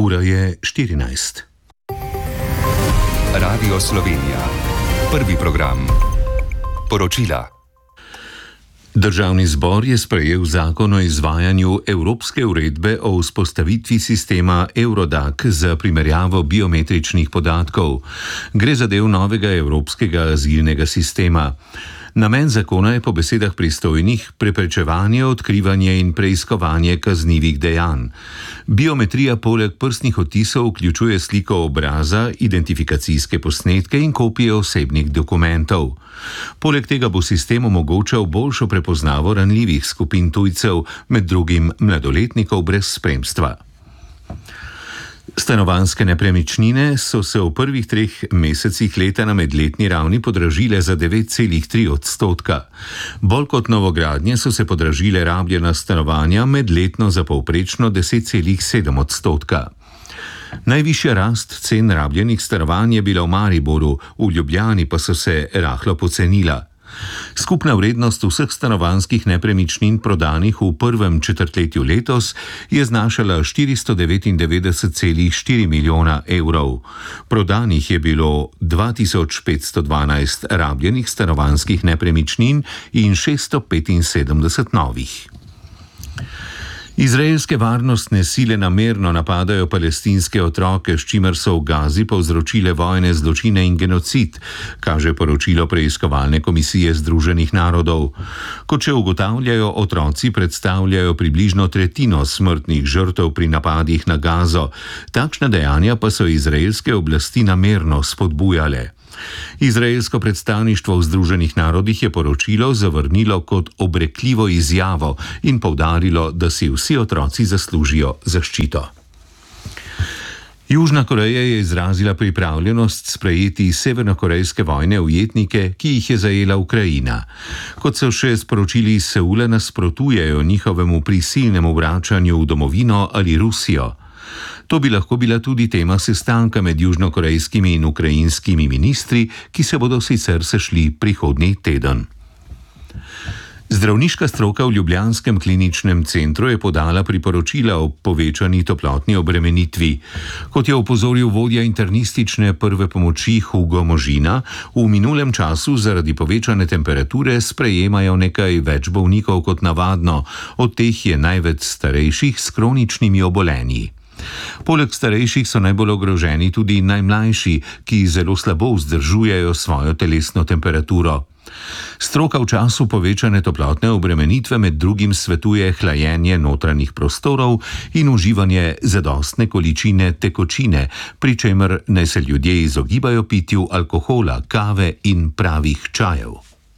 Ura je 14. Radio Slovenija. Prvi program. Poročila. Državni zbor je sprejel zakon o izvajanju Evropske uredbe o vzpostavitvi sistema Eurodac za primerjavo biometričnih podatkov. Gre za del novega evropskega azilnega sistema. Namen zakona je po besedah pristojnih preprečevanje, odkrivanje in preiskovanje kaznivih dejanj. Biometrija poleg prstnih odtisov vključuje sliko obraza, identifikacijske posnetke in kopije osebnih dokumentov. Poleg tega bo sistem omogočal boljšo prepoznavo ranljivih skupin tujcev, med drugim mladoletnikov brez spremstva. Stanovanjske nepremičnine so se v prvih 3 mesecih leta na medletni ravni podražile za 9,3%. Bolj kot novogradnje so se podražile rabljena stanovanja, medletno za povprečno 10,7%. Najvišja rast cen rabljenih stanovanj je bila v Mariboru, v Ljubljani pa so se rahlo pocenila. Skupna vrednost vseh stanovanjskih nepremičnin prodanih v prvem četrtletju letos je znašala 499,4 milijona evrov. Prodanih je bilo 2512 rabljenih stanovanjskih nepremičnin in 675 novih. Izraelske varnostne sile namerno napadajo palestinske otroke, s čimer so v Gazi povzročile vojne zločine in genocid, kaže poročilo preiskovalne komisije Združenih narodov. Kot še ugotavljajo, otroci predstavljajo približno tretjino smrtnih žrtev pri napadih na Gazo. Takšna dejanja pa so izraelske oblasti namerno spodbujale. Izraelsko predstavništvo v Združenih narodih je poročilo zavrnilo kot obrekljivo izjavo in poudarilo, da si vsi otroci zaslužijo zaščito. Južna Koreja je izrazila pripravljenost sprejeti severnokorejske vojne ujetnike, ki jih je zajela Ukrajina. Kot so še sporočili iz Seula, nasprotujejo njihovemu prisilnemu vračanju v domovino ali Rusijo. To bi lahko bila tudi tema sestanka med južnokorejskimi in ukrajinskimi ministri, ki se bodo sicer sešli prihodnji teden. Zdravniška stroka v ljubljanskem kliničnem centru je podala priporočila o povečani toplotni obremenitvi. Kot je opozoril vodja internistične prve pomoči Hugo Možina, v minulem času zaradi povečane temperature sprejemajo nekaj več bolnikov kot navadno, od teh je največ starejših s kroničnimi obolenji. Poleg starejših so najbolj ogroženi tudi najmlajši, ki zelo slabo vzdržujejo svojo telesno temperaturo. Stroka v času povečane toplotne obremenitve med drugim svetuje hlajenje notranjih prostorov in uživanje zadostne količine tekočine, pri čemer naj se ljudje izogibajo pitju alkohola, kave in pravih čajev.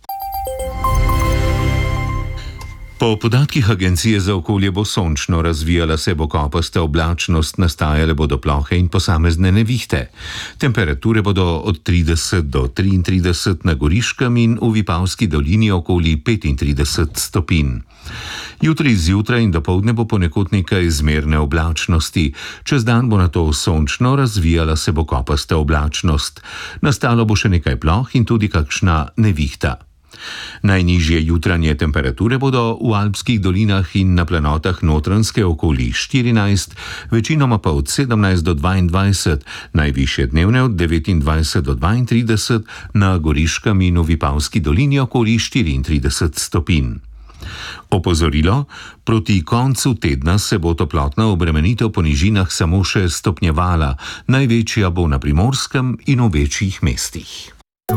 Po podatkih Agencije za okolje bo sončno, razvijala se bo kopasta oblačnost, nastajale bodo plohe in posamezne nevihte. Temperature bodo od 30 do 33 na Goriškem in v Vipavski dolini okoli 35 stopinj. Jutri zjutraj in dopoldne bo ponekod nekaj zmerne oblačnosti. Čez dan bo nato sončno, razvijala se bo kopasta oblačnost. Nastalo bo še nekaj ploh in tudi kakšna nevihta. Najnižje jutranje temperature bodo v alpskih dolinah in na planotah Notranjske okoli 14, večinoma pa od 17 do 22, najvišje dnevne od 29 do 32, na Goriškem in v Vipavski dolini okoli 34 stopinj. Opozorilo: proti koncu tedna se bo toplotna obremenitev po nižinah samo še stopnjevala, največja bo na Primorskem in v večjih mestih.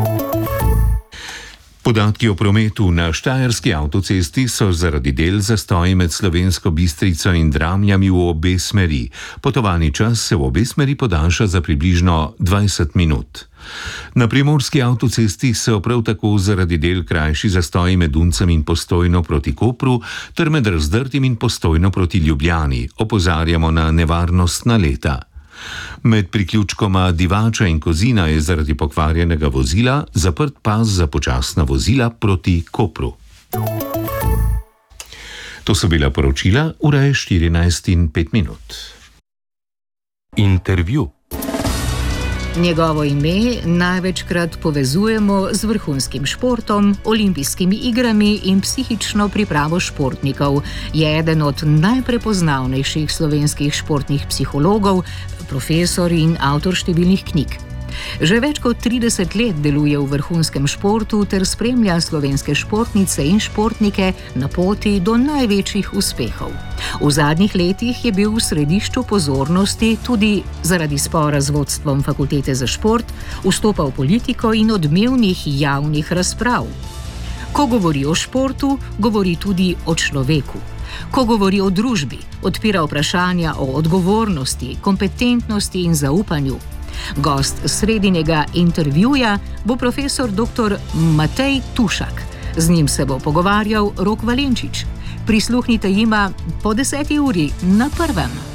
Podatki o prometu na Štajerski avtocesti so zaradi del zastoji med Slovensko Bistrico in Dramljami v obe smeri. Potovalni čas se v obe smeri podaljša za približno 20 minut. Na Primorski avtocesti so prav tako zaradi del krajši zastoji med Duncem in Postojno proti Kopru ter med Razdrtim in Postojno proti Ljubljani. Opozarjamo na nevarnost naleta. Med priključkoma Divača in Kozina je zaradi pokvarjenega vozila zaprt pas za počasna vozila proti Kopru. To so bila poročila, ura je 14:05. Intervju. Njegovo ime največkrat povezujemo z vrhunskim športom, olimpijskimi igrami in psihično pripravo športnikov. Je eden od najprepoznavnejših slovenskih športnih psihologov, profesor in avtor številnih knjig. Že več kot 30 let deluje v vrhunskem športu ter spremlja slovenske športnice in športnike na poti do največjih uspehov. V zadnjih letih je bil v središču pozornosti tudi zaradi spora z vodstvom Fakultete za šport, vstopa v politiko in odmevnih javnih razprav. Ko govori o športu, govori tudi o človeku. Ko govori o družbi, odpira vprašanja o odgovornosti, kompetentnosti in zaupanju. Gost sredinjega intervjuja bo profesor dr. Matej Tušak. Z njim se bo pogovarjal Rok Valenčič. Prisluhnite jima po 10. uri na Prvem.